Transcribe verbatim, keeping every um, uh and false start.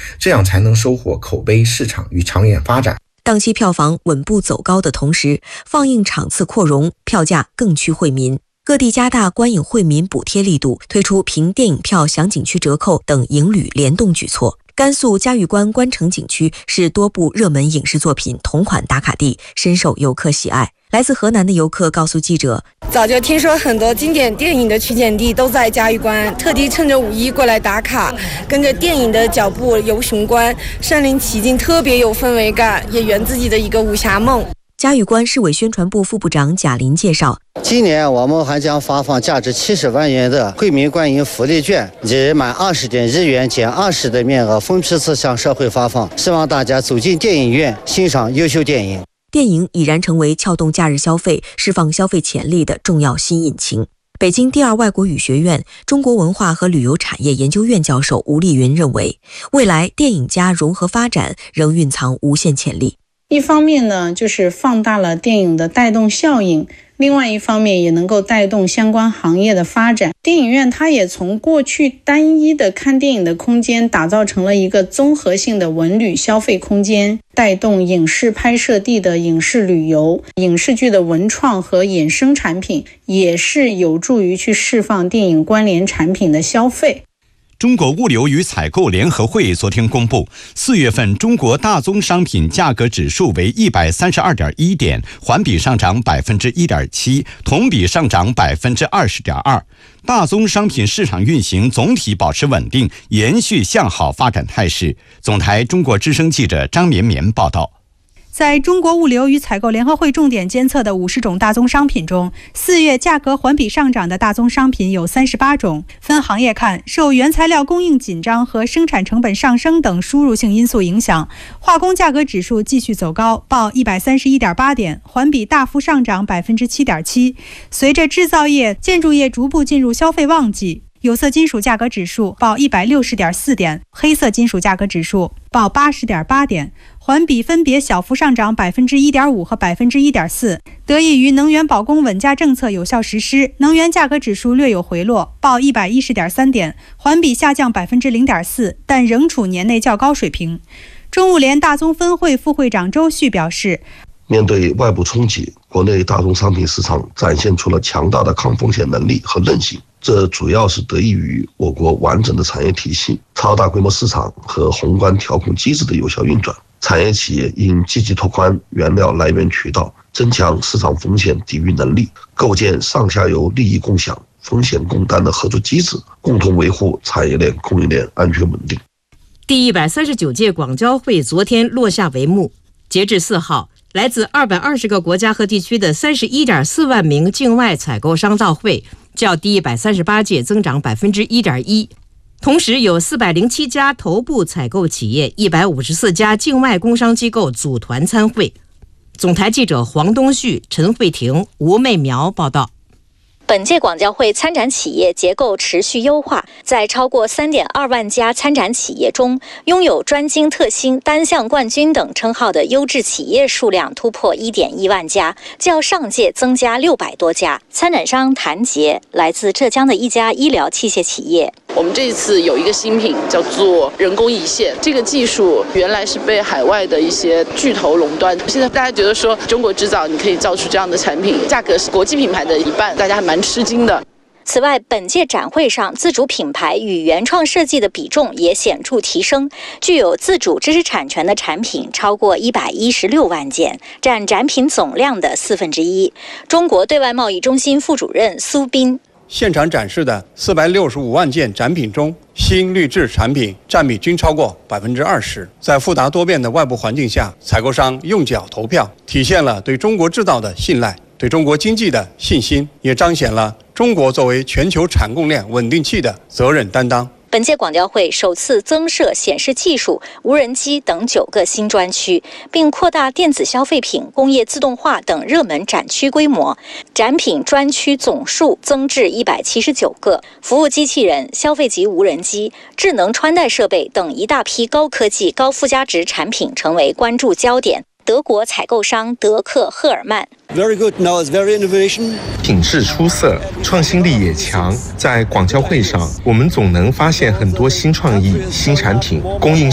这样才能收获口碑、市场与长远发展。 档期票房稳步走高的同时，放映场次扩容，票价更趋惠民。各地加大观影惠民补贴力度，推出凭电影票享景区折扣等营旅联动举措。甘肃嘉峪关关城景区是多部热门影视作品同款打卡地，深受游客喜爱。来自河南的游客告诉记者， 早就听说很多经典电影的取景地都在嘉峪关，特地趁着五一过来打卡，跟着电影的脚步游雄关，身临其境，特别有氛围感，也圆自己的一个武侠梦。 嘉峪关市委宣传部副部长贾林介绍， 今年我们还将发放价值七十万元的惠民观影福利券，以满二十点日元减二十的面额分批次向社会发放，希望大家走进电影院欣赏优秀电影。 电影已然成为撬动假日消费、释放消费潜力的重要新引擎。北京第二外国语学院中国文化和旅游产业研究院教授吴丽云认为，未来电影加融合发展仍蕴藏无限潜力。 一方面呢，就是放大了电影的带动效应，另外一方面也能够带动相关行业的发展。电影院它也从过去单一的看电影的空间，打造成了一个综合性的文旅消费空间，带动影视拍摄地的影视旅游、影视剧的文创和衍生产品，也是有助于去释放电影关联产品的消费。 中国物流与采购联合会昨天公布，四月份中国大宗商品价格指数为一百三十二点一点，环比上涨百分之一点七，同比上涨百分之二十点二。大宗商品市场运行总体保持稳定，延续向好发展态势。总台中国之声记者张绵绵报道。 在中国物流与采购联合会重点监测的五十种大宗商品中，四月价格环比上涨的大宗商品有三十八种。分行业看，受原材料供应紧张和生产成本上升等输入性因素影响，化工价格指数继续走高，报一百三十一点八点，环比大幅上涨百分之七点七。随着制造业、建筑业逐步进入消费旺季，有色金属价格指数报一百六十点四点，黑色金属价格指数报八十点八点。环比分别小幅上涨百分之一点五和百分之一点四，得益于能源保供稳价政策有效实施，能源价格指数略有回落，报一百一十点三点，环比下降百分之零点四，但仍处年内较高水平。中物联大宗分会副会长周旭表示， 面对外部冲击，国内大宗商品市场展现出了强大的抗风险能力和韧性，这主要是得益于我国完整的产业体系、超大规模市场和宏观调控机制的有效运转。产业企业应积极拓宽原料来源渠道，增强市场风险抵御能力，构建上下游利益共享、风险共担的合作机制，共同维护产业链供应链安全稳定。 第一百三十九届广交会昨天落下帷幕，截至四号，来自二百二十个国家和地区的三十一点四万名境外采购商到会，较第一百三十八届增长百分之一点一。同时，有四百零七家头部采购企业、一百五十四家境外工商机构组团参会。总台记者黄东旭、陈慧婷、吴媚苗报道。 本届广交会参展企业结构持续优化，在超过 三点二万家参展企业中，拥有专精特新、单项冠军等称号的优质企业数量突破 一点一万家，较上届增加六百多家。参展商谭杰来自浙江的一家医疗器械企业。 我们这一次有一个新品叫做人工胰腺，这个技术原来是被海外的一些巨头垄断，现在大家觉得说中国制造你可以造出这样的产品，价格是国际品牌的一半，大家还蛮吃惊的。 此外，本届展会上自主品牌与原创设计的比重也显著提升，具有自主知识产权的产品超过一百一十六万件，占展品总量的四分之一。中国对外贸易中心副主任苏斌。 现场展示的四百六十五万件展品中，新绿质产品占比均超过百分之二十。在复杂多变的外部环境下，采购商用脚投票，体现了对中国制造的信赖，对中国经济的信心，也彰显了中国作为全球产供链稳定器的责任担当。 本届广交会首次增设显示技术、无人机等九个新专区，并扩大电子消费品、工业自动化等热门展区规模，展品专区总数增至一百七十九个，服务机器人、消费级无人机、智能穿戴设备等一大批高科技、高附加值产品成为关注焦点。德国采购商德克赫尔曼 Very good, now it's very innovation. 品质出色，创新力也强。在广交会上，我们总能发现很多新创意、新产品，供应